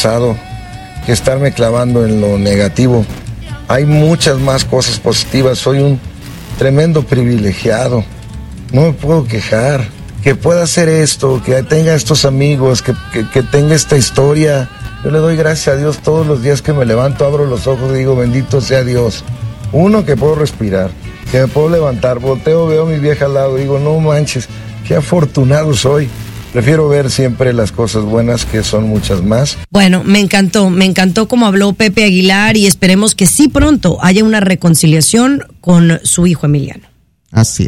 pasado que estarme clavando en lo negativo. Hay muchas más cosas positivas. Soy un tremendo privilegiado. No me puedo quejar. Que pueda hacer esto, que tenga estos amigos, que tenga esta historia. Yo le doy gracias a Dios todos los días que me levanto, abro los ojos y digo, bendito sea Dios. Uno, que puedo respirar, que me puedo levantar, volteo, veo a mi vieja al lado, digo, no manches, qué afortunado soy. Prefiero ver siempre las cosas buenas, que son muchas más. Bueno, me encantó como habló Pepe Aguilar y esperemos que sí pronto haya una reconciliación con su hijo Emiliano. Así es.